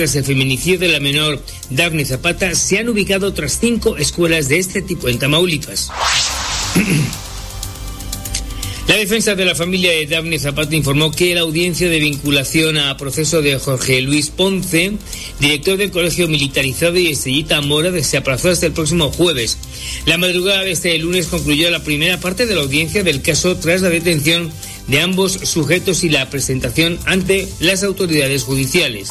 tras el feminicidio de la menor Dafne Zapata, se han ubicado otras 5 escuelas de este tipo en Tamaulipas. La defensa de la familia de Dafne Zapata informó que la audiencia de vinculación a proceso de Jorge Luis Ponce, director del Colegio Militarizado, y Estrellita Mora, se aplazó hasta el próximo jueves. La madrugada de este lunes concluyó la primera parte de la audiencia del caso tras la detención de ambos sujetos y la presentación ante las autoridades judiciales.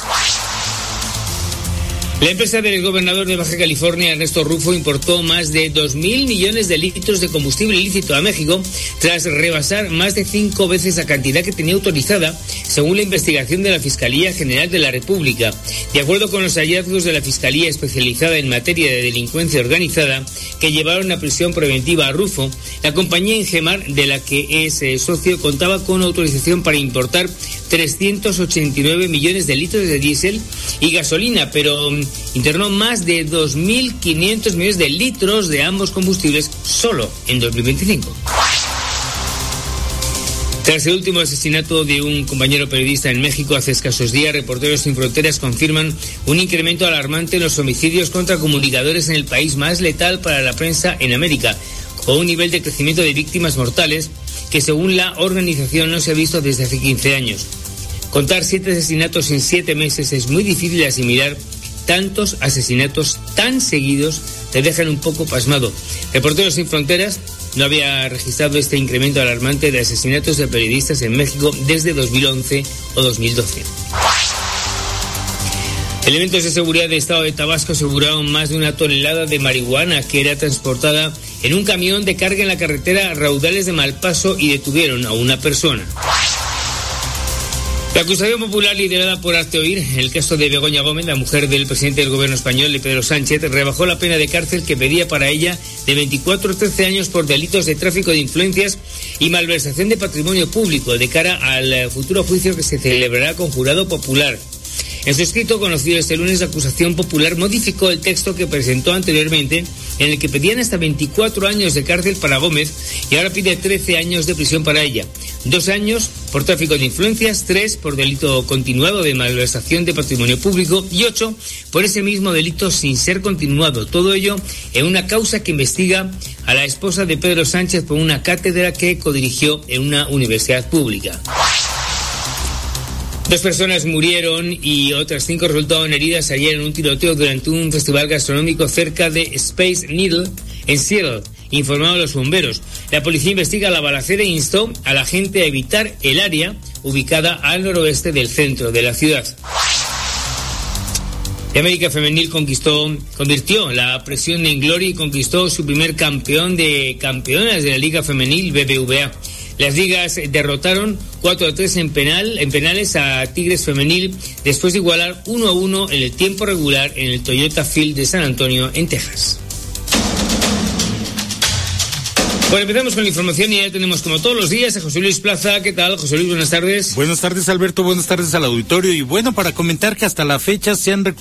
La empresa del exgobernador de Baja California, Ernesto Rufo, importó más de 2.000 millones de litros de combustible ilícito a México tras rebasar más de 5 veces la cantidad que tenía autorizada, según la investigación de la Fiscalía General de la República. De acuerdo con los hallazgos de la Fiscalía especializada en materia de delincuencia organizada, que llevaron a prisión preventiva a Rufo, la compañía Ingemar, de la que es socio, contaba con autorización para importar 389 millones de litros de diésel y gasolina, pero internó más de 2.500 millones de litros de ambos combustibles solo en 2025. Tras el último asesinato de un compañero periodista en México hace escasos días, Reporteros Sin Fronteras confirman un incremento alarmante en los homicidios contra comunicadores en el país más letal para la prensa en América, con un nivel de crecimiento de víctimas mortales que, según la organización, no se ha visto desde hace 15 años. Contar 7 asesinatos en 7 meses es muy difícil de asimilar. Tantos asesinatos tan seguidos te dejan un poco pasmado. Reporteros Sin Fronteras no había registrado este incremento alarmante de asesinatos de periodistas en México desde 2011 o 2012. Elementos de seguridad del estado de Tabasco aseguraron más de 1 tonelada de marihuana que era transportada en un camión de carga en la carretera Raudales de Malpaso y detuvieron a una persona. La acusación popular liderada por Hazte Oír, en el caso de Begoña Gómez, la mujer del presidente del gobierno español, de Pedro Sánchez, rebajó la pena de cárcel que pedía para ella de 24 a 13 años por delitos de tráfico de influencias y malversación de patrimonio público de cara al futuro juicio que se celebrará con jurado popular. En su escrito conocido este lunes, la acusación popular modificó el texto que presentó anteriormente, en el que pedían hasta 24 años de cárcel para Gómez y ahora pide 13 años de prisión para ella. 2 años por tráfico de influencias, 3 por delito continuado de malversación de patrimonio público y 8 por ese mismo delito sin ser continuado. Todo ello en una causa que investiga a la esposa de Pedro Sánchez por una cátedra que codirigió en una universidad pública. 2 personas murieron y otras 5 resultaron heridas ayer en un tiroteo durante un festival gastronómico cerca de Space Needle, en Seattle, informaron los bomberos. La policía investiga la balacera e instó a la gente a evitar el área ubicada al noroeste del centro de la ciudad. La América Femenil convirtió la presión en gloria y conquistó su primer campeón de campeonas de la Liga Femenil BBVA. Las ligas derrotaron 4-3 en penales a Tigres Femenil después de igualar 1-1 en el tiempo regular en el Toyota Field de San Antonio, en Texas. Bueno, empezamos con la información y ya tenemos como todos los días a José Luis Plaza. ¿Qué tal, José Luis? Buenas tardes. Buenas tardes, Alberto. Buenas tardes al auditorio. Y bueno, para comentar que hasta la fecha se han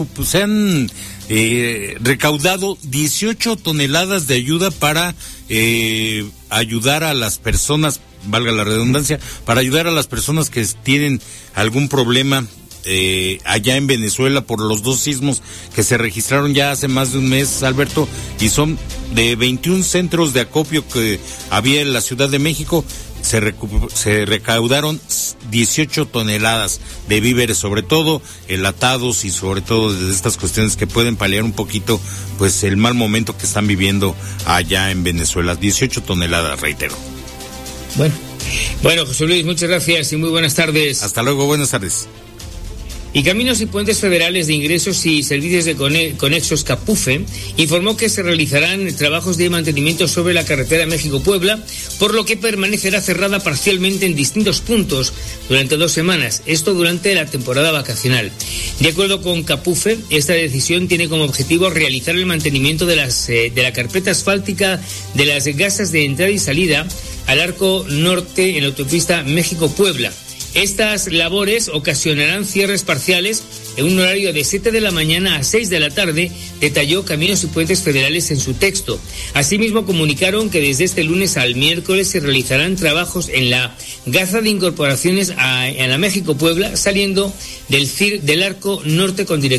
recaudado 18 toneladas de ayuda para ayudar a las personas, valga la redundancia, para ayudar a las personas que tienen algún problema allá en Venezuela por los 2 sismos que se registraron ya hace más de un mes, Alberto, y son de 21 centros de acopio que había en la Ciudad de México. Se recaudaron 18 toneladas de víveres, sobre todo enlatados y sobre todo de estas cuestiones que pueden paliar un poquito pues el mal momento que están viviendo allá en Venezuela. 18 toneladas, reitero. Bueno, José Luis, muchas gracias y muy buenas tardes. Hasta luego, buenas tardes. Y Caminos y Puentes Federales de Ingresos y Servicios de Conexos CAPUFE informó que se realizarán trabajos de mantenimiento sobre la carretera México-Puebla, por lo que permanecerá cerrada parcialmente en distintos puntos durante 2 semanas, esto durante la temporada vacacional. De acuerdo con CAPUFE, esta decisión tiene como objetivo realizar el mantenimiento de la carpeta asfáltica de las gasas de entrada y salida al arco norte en la autopista México-Puebla. Estas labores ocasionarán cierres parciales en un horario de 7 de la mañana a 6 de la tarde, detalló Caminos y Puentes Federales en su texto. Asimismo, comunicaron que desde este lunes al miércoles se realizarán trabajos en la gaza de incorporaciones a la México-Puebla, saliendo del arco norte con dirección